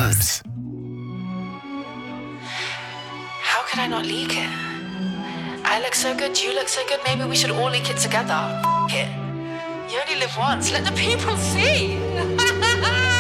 Earth. How could I not leak it? I look so good, you look so good, maybe we should all leak it together. F*** it. You only live once, let the people see.